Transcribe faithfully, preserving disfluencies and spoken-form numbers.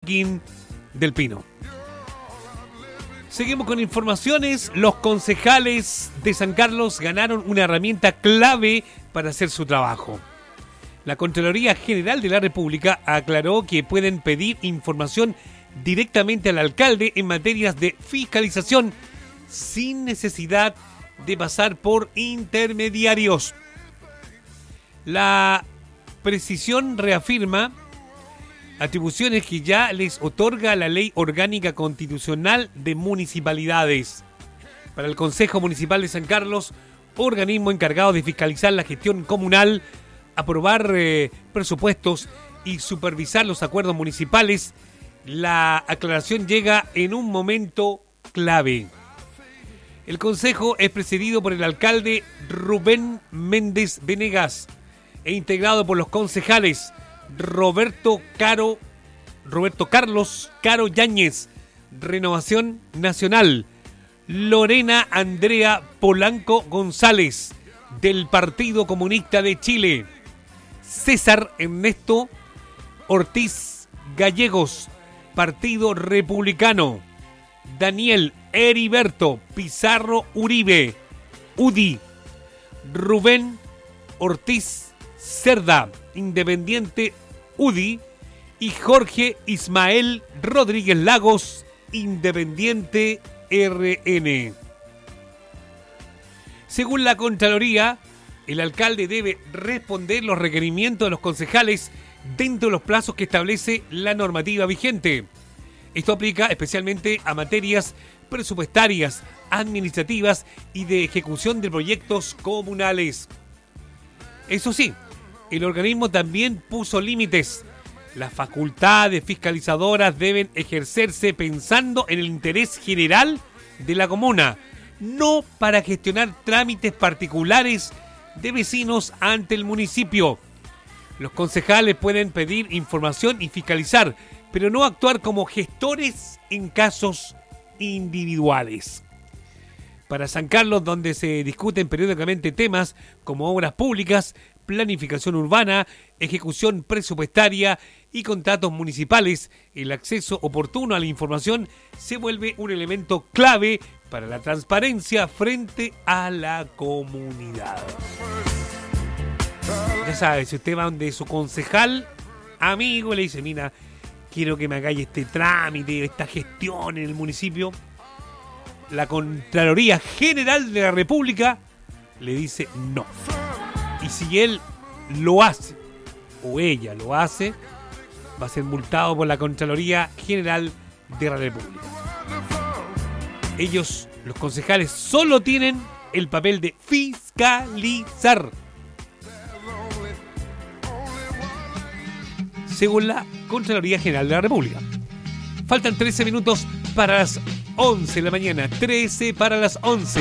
Chiquín del Pino. Seguimos con informaciones. Los concejales de San Carlos ganaron una herramienta clave para hacer su trabajo. La Contraloría General de la República aclaró que pueden pedir información directamente al alcalde en materias de fiscalización sin necesidad de pasar por intermediarios. La precisión reafirma atribuciones que ya les otorga la Ley Orgánica Constitucional de Municipalidades. Para el Consejo Municipal de San Carlos, organismo encargado de fiscalizar la gestión comunal, aprobar eh, presupuestos y supervisar los acuerdos municipales, la aclaración llega en un momento clave. El Consejo es presidido por el alcalde Rubén Méndez Venegas e integrado por los concejales Roberto Caro, Roberto Carlos Caro Yáñez, Renovación Nacional, Lorena Andrea Polanco González, del Partido Comunista de Chile, César Ernesto Ortiz Gallegos, Partido Republicano, Daniel Heriberto Pizarro Uribe, U D I, Rubén Ortiz Cerda, Independiente U D I, y Jorge Ismael Rodríguez Lagos, Independiente R N. Según la Contraloría, el alcalde debe responder los requerimientos de los concejales dentro de los plazos que establece la normativa vigente. Esto aplica especialmente a materias presupuestarias, administrativas y de ejecución de proyectos comunales. Eso sí, el organismo también puso límites. Las facultades fiscalizadoras deben ejercerse pensando en el interés general de la comuna, no para gestionar trámites particulares de vecinos ante el municipio. Los concejales pueden pedir información y fiscalizar, pero no actuar como gestores en casos individuales. Para San Carlos, donde se discuten periódicamente temas como obras públicas, planificación urbana, ejecución presupuestaria y contratos municipales, el acceso oportuno a la información se vuelve un elemento clave para la transparencia frente a la comunidad. Ya sabe, si usted va donde su concejal amigo le dice, mira, quiero que me hagáis este trámite, esta gestión en el municipio, la Contraloría General de la República le dice no. Y si él lo hace, o ella lo hace, va a ser multado por la Contraloría General de la República. Ellos, los concejales, solo tienen el papel de fiscalizar, según la Contraloría General de la República. Faltan trece minutos para las once de la mañana. trece para las once.